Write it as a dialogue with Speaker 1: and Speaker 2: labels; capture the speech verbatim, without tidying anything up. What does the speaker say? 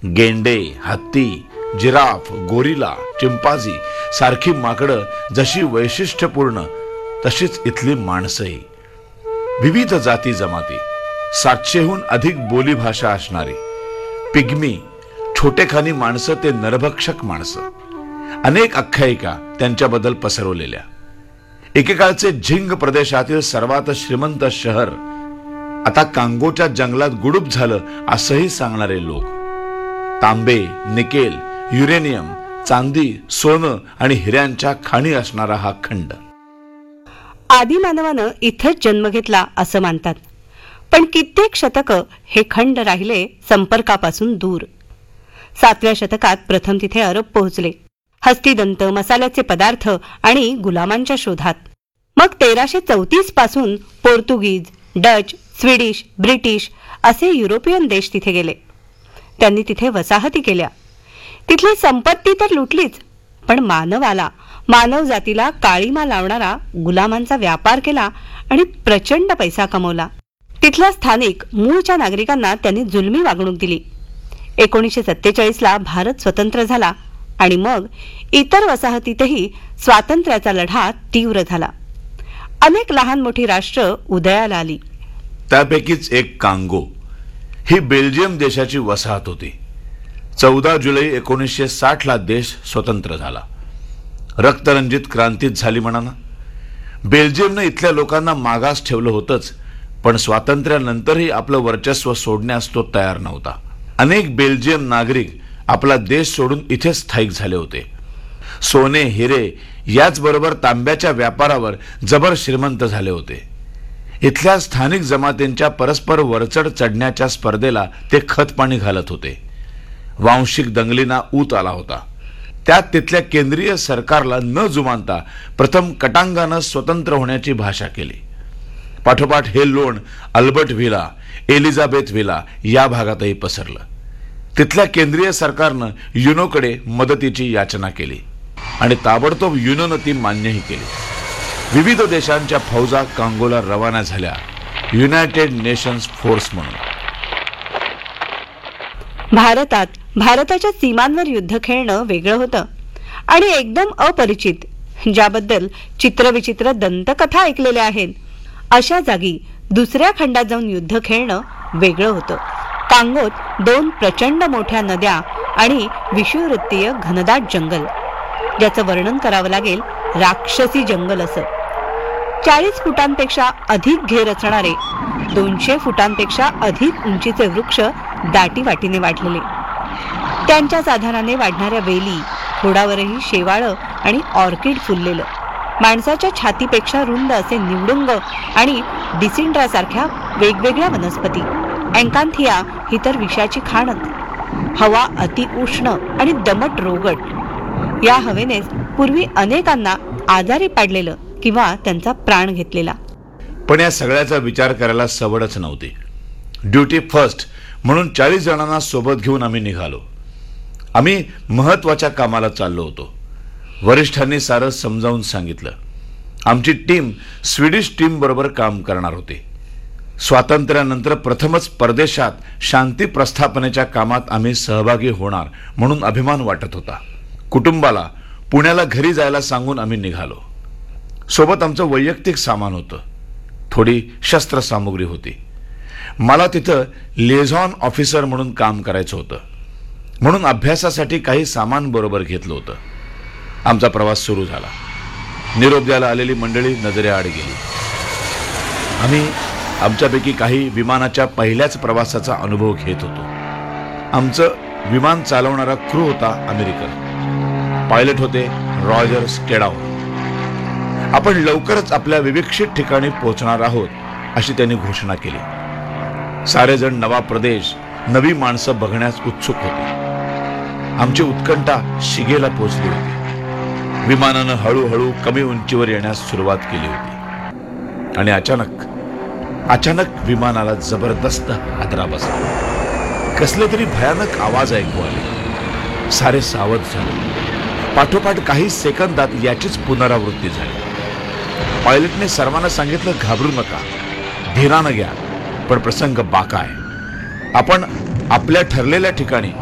Speaker 1: गेंडे, हत्ती, giraffe, gorilla, chimpanzee सारखी माकडं जशी वैशिष्ट्यपूर्ण तशीच इथली माणसंही. विविध जाती जमाती, सातशेहून अधिक बोलीभाषा असणारी, पिग्मी, छोटेखानी माणसं ते नरभक्षक माणसं, अनेक आख्यायिका त्यांच्याबद्दल पसरवलेल्या. एकेकाळचे झिंग प्रदेशातील सर्वात श्रीमंत शहर आता कांगोच्या जंगलात गुडूप झालं असंही सांगणारे लोक. तांबे, निकेल, युरेनियम, चांदी, सोनं आणि हिऱ्यांच्या खाणी असणारा हा खंड.
Speaker 2: आदिमानवानं इथंच जन्म घेतला असं मानतात. पण कित्येक शतकं हे खंड राहिले संपर्कापासून दूर. सातव्या शतकात प्रथम तिथे अरब पोहोचले, हस्तिदंत, मसाल्याचे पदार्थ आणि गुलामांच्या शोधात. मग तेराशे चौतीस पासून पोर्तुगीज, डच, स्वीडिश, ब्रिटिश असे युरोपियन देश तिथे गेले. त्यांनी तिथे वसाहती केल्या. तिथली संपत्ती तर लुटलीच, पण मानवाला, मानव जातीला काळीमा लावणारा गुलामांचा व्यापार केला आणि प्रचंड पैसा कमवला. तिथल्या स्थानिक मूळच्या नागरिकांना त्यांनी जुलमी वागणूक दिली. एकोणीसशे सत्तेचाळीसला भारत स्वतंत्र झाला आणि मग इतर वसाहतीतही स्वातंत्र्याचा लढा तीव्र झाला. अनेक लहान मोठी राष्ट्र उदयाला आली.
Speaker 1: त्यापैकीच एक कांगो ही बेल्जियम देशाची वसाहत होती. चौदा जुलै एकोणीसशे साठ ला देश स्वतंत्र झाला. रक्तरंजित क्रांतीच झाली म्हणा ना. बेल्जियमनं इथल्या लोकांना मागास ठेवलं होतंच, पण स्वातंत्र्यानंतरही आपलं वर्चस्व सोडण्यास तो तयार नव्हता. अनेक बेल्जियम नागरिक आपला देश सोडून इथे स्थायिक झाले होते. सोने, हिरे याचबरोबर तांब्याच्या व्यापारावर जबर श्रीमंत झाले होते. इथल्या स्थानिक जमातींच्या परस्पर वरचढ चढण्याच्या स्पर्धेला ते खतपाणी घालत होते. वांशिक दंगलींना ऊत आला होता. त्यात तिथल्या केंद्रीय सरकारला न जुमानता प्रथम कटांगानं स्वतंत्र होण्याची भाषा केली. पाठोपाठ हे लोण अल्बर्ट व्हिला, एलिझाबेथ व्हिला या भागातही पसरलं. तिथल्या केंद्रीय सरकारनं युनोकडे मदतीची याचना केली आणि ताबडतोब युनोनं ती मान्यही केली. विविध देशांच्या फौजा कांगोला रवाना झाल्या, युनायटेड नेशन्स फोर्स म्हणून.
Speaker 2: भारतात भारताच्या सीमांवर युद्ध खेळणं वेगळं होतं आणि एकदम अपरिचित, ज्याबद्दल चित्रविचित्र दंतकथा ऐकलेल्या आहेत, अशा जागी दुसऱ्या खंडात जाऊन युद्ध खेळणं वेगळं होतं. कांगोत दोन प्रचंड मोठ्या नद्या आणि विषुववृत्तीय घनदाट जंगल, ज्याचं वर्णन करावं लागेल राक्षसी जंगल असं. चाळीस फुटांपेक्षा अधिक घेर असणारे दोनशे फुटांपेक्षा अधिक उंचीचे वृक्ष दाटी वाटीने वाढलेले, त्यांच्याच आधाराने वाढणाऱ्या वेली, खोडावरही शेवाळं आणि ऑर्किड फुललेलं, माणसाच्या छातीपेक्षा रुंद असे निवडुंग आणि डिसिंड्रासारख्या वेगवेगळ्या वनस्पती. अँकांथिया ही तर विषाची खाणच. हवा अति उष्ण आणि दमट रोगट. या हवेनेच पूर्वी अनेकांना आजारी पाडलेलं किंवा त्यांचा प्राण घेतलेला.
Speaker 1: पण या सगळ्याचा विचार करायला सवडच नव्हती. ड्युटी फर्स्ट म्हणून चाळीस जणांना सोबत घेऊन आम्ही निघालो. आम्ही महत्वाच्या कामाला चाललो होतो. वरिष्ठांनी सारं समजावून सांगितलं. आमची टीम स्वीडिश टीम बरोबर काम करणार होती. स्वातंत्र्यानंतर प्रथमच परदेशात शांती प्रस्थापनेच्या कामात आम्ही सहभागी होणार म्हणून अभिमान वाटत होता. कुटुंबाला पुण्याला घरी जायला सांगून आम्ही निघालो. सोबत आमचं वैयक्तिक सामान होतं, थोडी शस्त्रसामुग्री होती. मला तिथं लिएझॉन ऑफिसर म्हणून काम करायचं होतं, म्हणून अभ्यासासाठी काही सामान बरोबर घेतलं होतं. आमचा प्रवास सुरू झाला. निरोप द्यायला आलेली मंडळी नजरेआड गेली. आम्ही आमच्यापैकी काही विमानाच्या पहिल्याच प्रवासाचा अनुभव घेत होतो. आमचं विमान चालवणारा क्रू होता अमेरिकन. पायलट होते रॉजर स्केडाउ. आपण लवकरच आपल्या विविक्षित ठिकाणी पोहोचणार आहोत अशी त्यांनी घोषणा केली. सारेजण नवा प्रदेश, नवी माणसं बघण्यास उत्सुक होते. आमची उत्कंठा शिगेला पोहोचली होती. विमानानं हळूहळू कमी उंचीवर येण्यास सुरुवात केली होती आणि अचानक अचानक विमानाला जबरदस्त हादरा बसला. कसले तरी भयानक आवाज ऐकू आले. सारे सावध झाले. पाठोपाठ काही सेकंदात याचीच पुनरावृत्ती झाली. पायलटने सर्वांना सांगितलं, घाबरू नका, धीरानं घ्या, पण प्रसंग बाका आहे. आपण आपल्या ठरलेल्या ठिकाणी